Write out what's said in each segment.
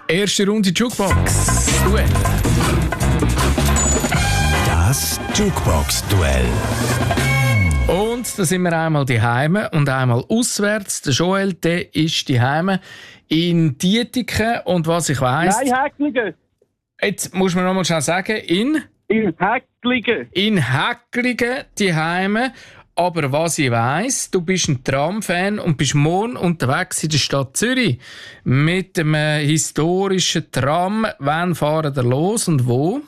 Erste Runde Jukebox Duell. Das Jukebox-Duell. Und da sind wir einmal daheim und einmal auswärts. Der Joel, der ist daheim in Dietiken. Und was ich weiss... Nein, Häcklingen. Jetzt muss man noch mal schnell sagen, in Häcklingen. In Häcklingen daheim. Aber was ich weiss, du bist ein Tram-Fan und bist morgen unterwegs in der Stadt Zürich mit dem historischen Tram. Wann fahren wir los und wo?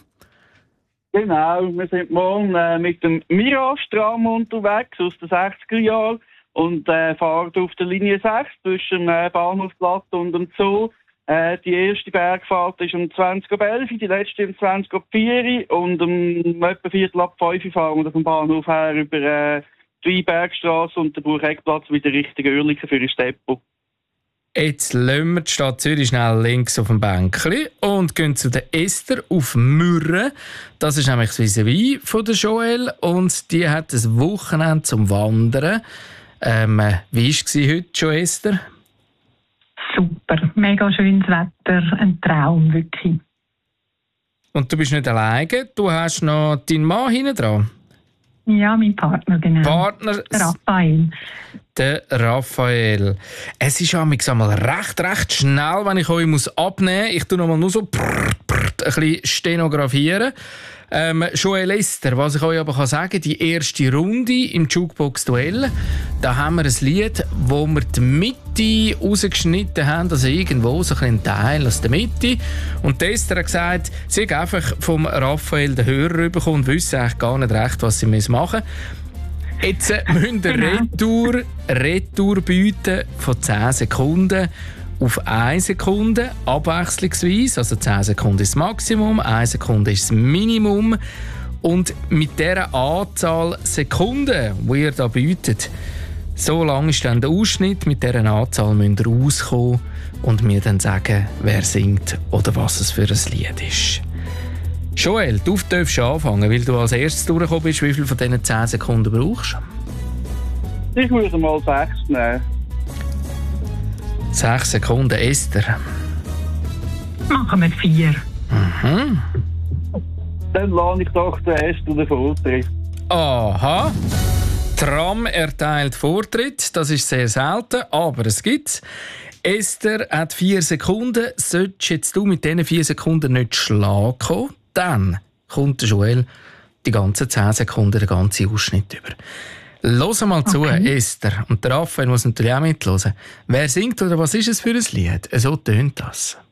Genau, wir sind morgen mit dem Mirage-Tram unterwegs aus den 60er Jahren und fahren auf der Linie 6 zwischen dem Bahnhofplatz und dem Zoo. Die erste Bergfahrt ist um 20.11 Uhr, die letzte um 20.04 Uhr und um etwa Viertel ab 5 Uhr fahren wir vom Bahnhof her über die Weinbergstrasse und den Burgheckplatz wieder Richtung Oerlikon für ein Depot. Jetzt lassen wir die Stadt Zürich schnell links auf dem Bänkli und gehen zu der Esther auf Mürren. Das ist nämlich das Vis-à-vis von der Joel und die hat ein Wochenende zum Wandern. Wie war es heute schon, Esther? Super, mega schönes Wetter, ein Traum, wirklich. Und du bist nicht alleine, du hast noch deinen Mann hinten dran. Ja, mein Partner, genau. Partner, der Raphael. Der Raphael. Es ist einmal recht schnell, wenn ich euch abnehmen muss. Ich tue noch mal nur so ein bisschen stenografieren. Joel Esther, was ich euch aber sagen kann, die erste Runde im Jukebox-Duell, da haben wir ein Lied, wo wir die Mitte rausgeschnitten haben, also irgendwo so ein Teil aus der Mitte. Und Esther hat gesagt, sie hat einfach vom Raphael den Hörer bekommen und wüsste eigentlich gar nicht recht, was sie machen müssen. Jetzt müsst ihr Retour bieten von 10 Sekunden auf 1 Sekunde, abwechslungsweise. Also 10 Sekunden ist das Maximum, 1 Sekunde ist das Minimum. Und mit dieser Anzahl Sekunden, die ihr da bietet, so lang ist dann der Ausschnitt. Mit dieser Anzahl müsst ihr rauskommen und mir dann sagen, wer singt oder was es für ein Lied ist. Joel, du darfst anfangen, weil du als erstes durchgekommen bist. Wie viel von diesen 10 Sekunden brauchst du? Ich würde mal 6 nehmen. 6 Sekunden, Esther. Machen wir 4. Mhm. Dann lasse ich doch den Esther den Vortritt. Aha. Tram erteilt Vortritt, das ist sehr selten, aber es gibt's. Esther hat 4 Sekunden. Solltest jetzt du mit diesen 4 Sekunden nicht schlagen kommen, dann kommt der Joel die ganzen 10 Sekunden, den ganzen Ausschnitt über. Hör mal zu, Esther. Und der Raphael muss natürlich auch mithören. Wer singt oder was ist es für ein Lied? So tönt das.